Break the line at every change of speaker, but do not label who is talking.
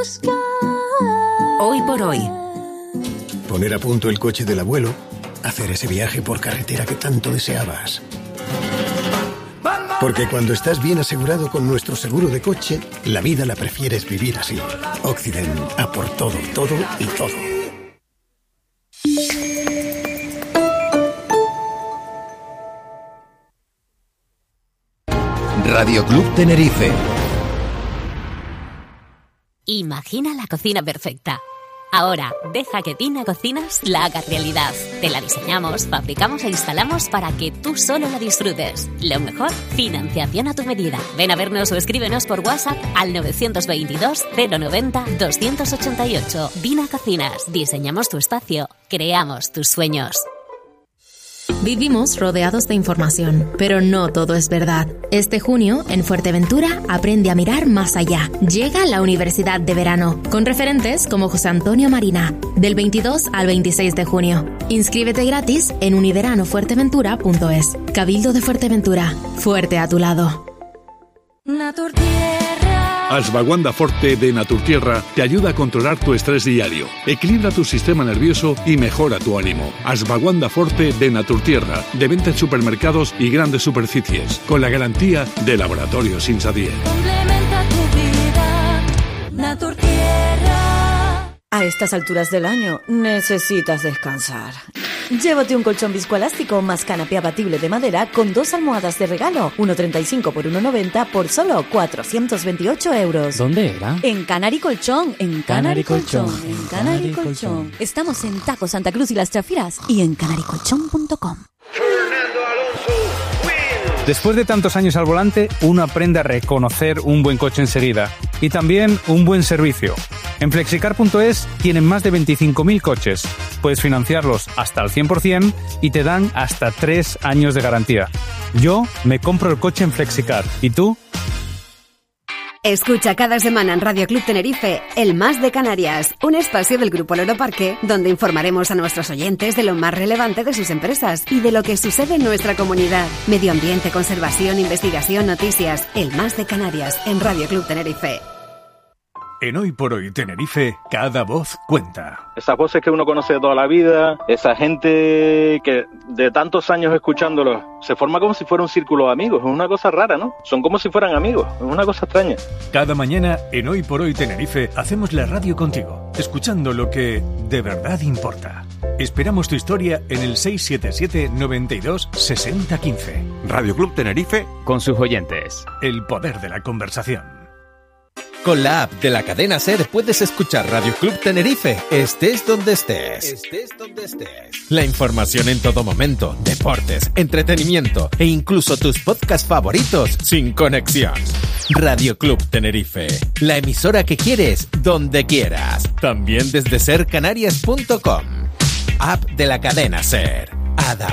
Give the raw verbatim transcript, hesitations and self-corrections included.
buscar.
Hoy por hoy.
Poner a punto el coche del abuelo, hacer ese viaje por carretera que tanto deseabas. Porque cuando estás bien asegurado con nuestro seguro de coche, la vida la prefieres vivir así. Occident, a por todo, todo y todo.
Radio Club Tenerife.
Imagina la cocina perfecta. Ahora, deja que Tina Cocinas la haga realidad. Te la diseñamos, fabricamos e instalamos para que tú solo la disfrutes. Lo mejor, financiación a tu medida. Ven a vernos o escríbenos por WhatsApp al nueve dos dos, cero noventa, doscientos ochenta y ocho. Tina Cocinas. Diseñamos tu espacio. Creamos tus sueños.
Vivimos rodeados de información, pero no todo es verdad. Este junio, en Fuerteventura, aprende a mirar más allá. Llega la Universidad de Verano, con referentes como José Antonio Marina, del veintidós al veintiséis de junio. Inscríbete gratis en univeranofuerteventura punto es. Cabildo de Fuerteventura, fuerte a tu lado.
Ashwagandha Forte de Naturtierra te ayuda a controlar tu estrés diario, equilibra tu sistema nervioso y mejora tu ánimo. Ashwagandha Forte de Naturtierra, de venta en supermercados y grandes superficies, con la garantía de Laboratorios Insadier.
Complementa tu vida, Naturtierra.
A estas alturas del año necesitas descansar. Llévate un colchón viscoelástico más canapé abatible de madera con dos almohadas de regalo, uno treinta y cinco por uno noventa por solo cuatrocientos veintiocho euros.
¿Dónde era?
En Canary Colchón, en Canary Colchón, en Canary Colchón. Estamos en Taco Santa Cruz y Las Chafiras y en canary colchón punto com.
Después de tantos años al volante, uno aprende a reconocer un buen coche enseguida y también un buen servicio. En flexicar punto es tienen más de veinticinco mil coches. Puedes financiarlos hasta al cien por ciento y te dan hasta tres años de garantía. Yo me compro el coche en Flexicar. ¿Y tú?
Escucha cada semana en Radio Club Tenerife El Más de Canarias, un espacio del Grupo Loro Parque donde informaremos a nuestros oyentes de lo más relevante de sus empresas y de lo que sucede en nuestra comunidad. Medio ambiente, conservación, investigación, noticias. El Más de Canarias en Radio Club Tenerife.
En Hoy por Hoy Tenerife, cada voz cuenta.
Esas voces que uno conoce de toda la vida, esa gente que de tantos años escuchándolos, se forma como si fuera un círculo de amigos. Es una cosa rara, ¿no? Son como si fueran amigos, es una cosa extraña.
Cada mañana, en Hoy por Hoy Tenerife, hacemos la radio contigo, escuchando lo que de verdad importa. Esperamos tu historia en el seis siete siete, noventa y dos, sesenta, quince.
Radio Club Tenerife,
con sus oyentes.
El poder de la conversación.
Con la app de la cadena SER puedes escuchar Radio Club Tenerife, estés donde estés.
Estés donde estés.
La información en todo momento, deportes, entretenimiento e incluso tus podcasts favoritos sin conexión. Radio Club Tenerife, la emisora que quieres donde quieras. También desde ser canarias punto com. App de la cadena SER. Ada